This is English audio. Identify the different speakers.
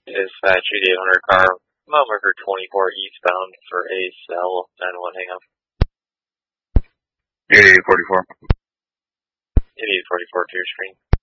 Speaker 1: Dispatch 8800 car, mile marker 24 eastbound for a cell 91 hang up.
Speaker 2: 8844.
Speaker 1: 8844 to your screen.